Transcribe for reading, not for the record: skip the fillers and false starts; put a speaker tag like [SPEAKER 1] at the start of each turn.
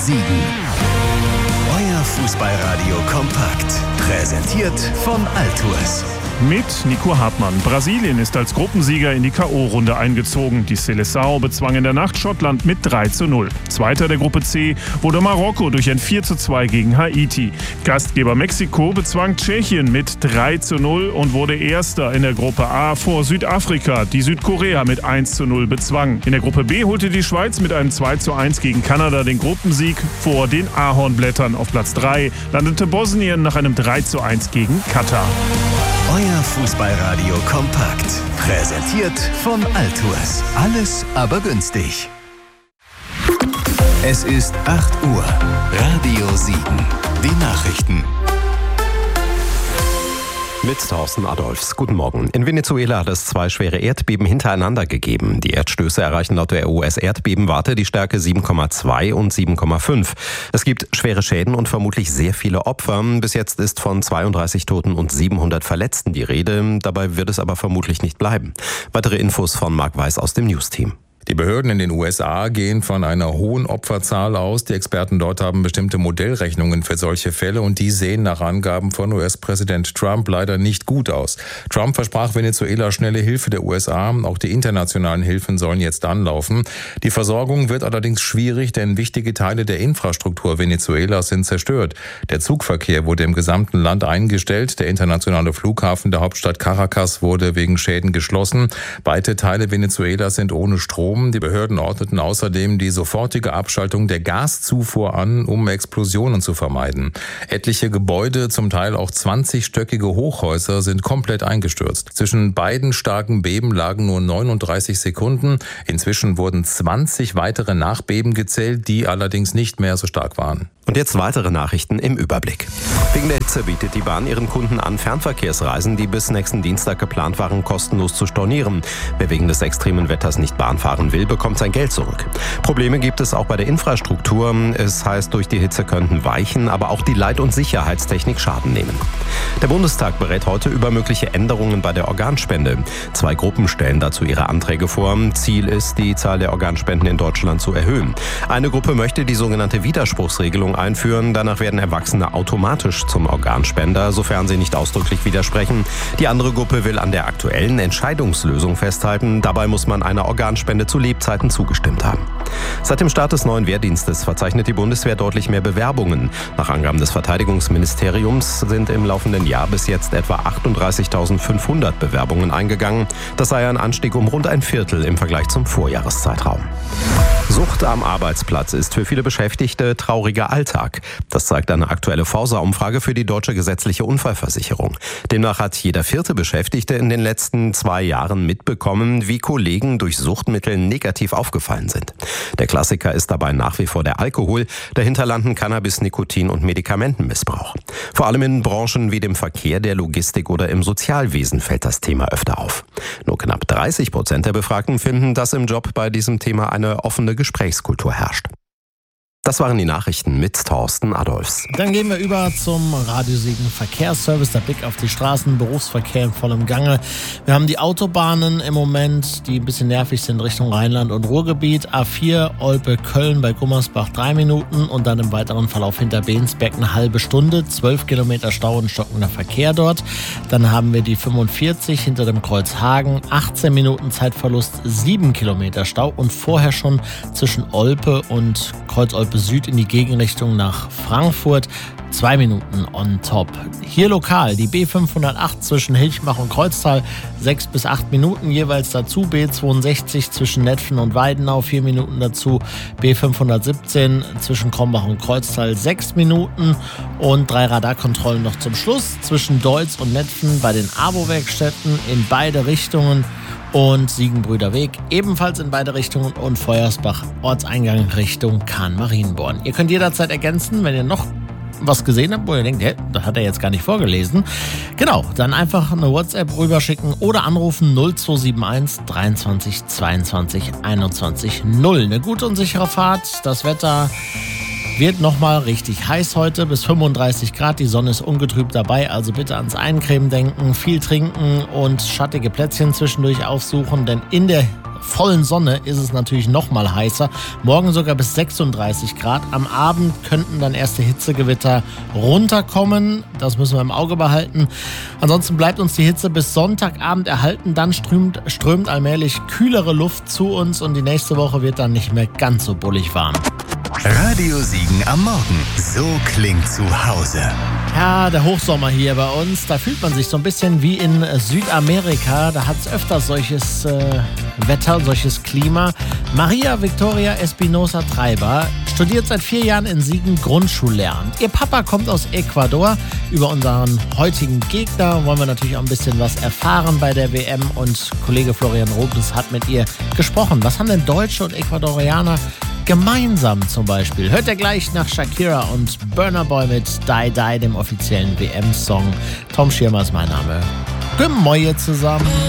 [SPEAKER 1] Siegen. Euer Fußballradio kompakt. Präsentiert von Altours.
[SPEAKER 2] Mit Nico Hartmann. Brasilien ist als Gruppensieger in die K.O.-Runde eingezogen. Die Seleção bezwang in der Nacht Schottland mit 3:0. Zweiter der Gruppe C wurde Marokko durch ein 4:2 gegen Haiti. Gastgeber Mexiko bezwang Tschechien mit 3:0 und wurde Erster in der Gruppe A vor Südafrika, die Südkorea mit 1:0 bezwang. In der Gruppe B holte die Schweiz mit einem 2:1 gegen Kanada den Gruppensieg vor den Ahornblättern. Auf Platz 3 landete Bosnien nach einem 3:1 gegen Katar.
[SPEAKER 1] Euer Fußballradio kompakt. Präsentiert von Altours. Alles aber günstig. Es ist 8 Uhr. Radio Siegen. Die Nachrichten.
[SPEAKER 3] Mit Thorsten Adolfs. Guten Morgen. In Venezuela hat es 2 schwere Erdbeben hintereinander gegeben. Die Erdstöße erreichen laut der US-Erdbebenwarte die Stärke 7,2 und 7,5. Es gibt schwere Schäden und vermutlich sehr viele Opfer. Bis jetzt ist von 32 Toten und 700 Verletzten die Rede. Dabei wird es aber vermutlich nicht bleiben. Weitere Infos von Marc Weiß aus dem News-Team.
[SPEAKER 4] Die Behörden in den USA gehen von einer hohen Opferzahl aus. Die Experten dort haben bestimmte Modellrechnungen für solche Fälle und die sehen nach Angaben von US-Präsident Trump leider nicht gut aus. Trump versprach Venezuela schnelle Hilfe der USA. Auch die internationalen Hilfen sollen jetzt anlaufen. Die Versorgung wird allerdings schwierig, denn wichtige Teile der Infrastruktur Venezuelas sind zerstört. Der Zugverkehr wurde im gesamten Land eingestellt. Der internationale Flughafen der Hauptstadt Caracas wurde wegen Schäden geschlossen. Weite Teile Venezuelas sind ohne Strom. Die Behörden ordneten außerdem die sofortige Abschaltung der Gaszufuhr an, um Explosionen zu vermeiden. Etliche Gebäude, zum Teil auch 20-stöckige Hochhäuser, sind komplett eingestürzt. Zwischen beiden starken Beben lagen nur 39 Sekunden. Inzwischen wurden 20 weitere Nachbeben gezählt, die allerdings nicht mehr so stark waren.
[SPEAKER 3] Und jetzt weitere Nachrichten im Überblick. Wegen der Hitze bietet die Bahn ihren Kunden an, Fernverkehrsreisen, die bis nächsten Dienstag geplant waren, kostenlos zu stornieren. Wer wegen des extremen Wetters nicht Bahn fahren will, bekommt sein Geld zurück. Probleme gibt es auch bei der Infrastruktur. Es heißt, durch die Hitze könnten Weichen, aber auch die Leit- und Sicherheitstechnik Schaden nehmen. Der Bundestag berät heute über mögliche Änderungen bei der Organspende. 2 Gruppen stellen dazu ihre Anträge vor. Ziel ist, die Zahl der Organspenden in Deutschland zu erhöhen. Eine Gruppe möchte die sogenannte Widerspruchsregelung einführen. Danach werden Erwachsene automatisch zum Organspender, sofern sie nicht ausdrücklich widersprechen. Die andere Gruppe will an der aktuellen Entscheidungslösung festhalten. Dabei muss man einer Organspende zu Lebzeiten zugestimmt haben. Seit dem Start des neuen Wehrdienstes verzeichnet die Bundeswehr deutlich mehr Bewerbungen. Nach Angaben des Verteidigungsministeriums sind im laufenden Jahr bis jetzt etwa 38.500 Bewerbungen eingegangen. Das sei ein Anstieg um rund ein Viertel im Vergleich zum Vorjahreszeitraum. Sucht am Arbeitsplatz ist für viele Beschäftigte trauriger Alltag. Das zeigt eine aktuelle Forsa-Umfrage für die Deutsche Gesetzliche Unfallversicherung. Demnach hat jeder 4. Beschäftigte in den letzten 2 Jahren mitbekommen, wie Kollegen durch Suchtmittel negativ aufgefallen sind. Der Klassiker ist dabei nach wie vor der Alkohol, dahinter landen Cannabis, Nikotin und Medikamentenmissbrauch. Vor allem in Branchen wie dem Verkehr, der Logistik oder im Sozialwesen fällt das Thema öfter auf. Nur knapp 30% der Befragten finden, dass im Job bei diesem Thema eine offene Gesprächskultur herrscht. Das waren die Nachrichten mit Thorsten Adolfs.
[SPEAKER 5] Dann gehen wir über zum Radio Siegen Verkehrsservice. Der Blick auf die Straßen, Berufsverkehr in vollem Gange. Wir haben die Autobahnen im Moment, die ein bisschen nervig sind Richtung Rheinland und Ruhrgebiet. A4 Olpe-Köln bei Gummersbach 3 Minuten und dann im weiteren Verlauf hinter Bensberg eine halbe Stunde. 12 Kilometer Stau und stockender Verkehr dort. Dann haben wir die 45 hinter dem Kreuz Hagen. 18 Minuten Zeitverlust, 7 Kilometer Stau und vorher schon zwischen Olpe und Kreuz Olpe Süd in die Gegenrichtung nach Frankfurt. 2 Minuten on top. Hier lokal die B508 zwischen Hilchbach und Kreuztal 6 bis 8 Minuten jeweils dazu. B62 zwischen Netphen und Weidenau 4 Minuten dazu. B517 zwischen Krombach und Kreuztal 6 Minuten. Und 3 Radarkontrollen noch zum Schluss zwischen Deutz und Netphen bei den ABO-Werkstätten in beide Richtungen. Und Siegenbrüderweg ebenfalls in beide Richtungen und Feuersbach Ortseingang Richtung Kahn-Marienborn. Ihr könnt jederzeit ergänzen, wenn ihr noch was gesehen habt, wo ihr denkt, das hat er jetzt gar nicht vorgelesen. Genau, dann einfach eine WhatsApp rüberschicken oder anrufen 0271 23 22 21 0. Eine gute und sichere Fahrt. Das Wetter wird nochmal richtig heiß heute, bis 35 Grad. Die Sonne ist ungetrübt dabei, also bitte ans Eincremen denken, viel trinken und schattige Plätzchen zwischendurch aufsuchen, denn in der vollen Sonne ist es natürlich noch mal heißer. Morgen sogar bis 36 Grad. Am Abend könnten dann erste Hitzegewitter runterkommen. Das müssen wir im Auge behalten. Ansonsten bleibt uns die Hitze bis Sonntagabend erhalten. Dann strömt allmählich kühlere Luft zu uns und die nächste Woche wird dann nicht mehr ganz so bullig warm.
[SPEAKER 1] Radio Siegen am Morgen. So klingt zu Hause.
[SPEAKER 5] Ja, der Hochsommer hier bei uns, da fühlt man sich so ein bisschen wie in Südamerika. Da hat es öfters solches Wetter, solches Klima. Maria Victoria Espinosa Treiber studiert seit 4 Jahren in Siegen Grundschullehramt. Ihr Papa kommt aus Ecuador. Über unseren heutigen Gegner wollen wir natürlich auch ein bisschen was erfahren bei der WM. Und Kollege Florian Rubens hat mit ihr gesprochen. Was haben denn Deutsche und Ecuadorianer gemeinsam zum Beispiel? Hört ihr gleich nach Shakira und Burna Boy mit Die Die, dem offiziellen WM-Song. Tom Schirmer ist mein Name. Gemäue zusammen.